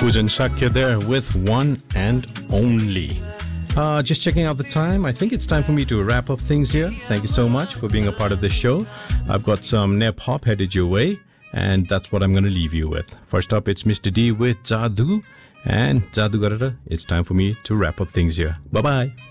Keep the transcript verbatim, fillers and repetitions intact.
Pujan Shakya there with One and Only. Uh, just checking out the time. I think it's time for me to wrap up things here. Thank you so much for being a part of this show. I've got some Nep Hop headed your way, and that's what I'm going to leave you with. First up, it's Mister D with Jadoo, and Jadoo Garera. It's time for me to wrap up things here. Bye-bye.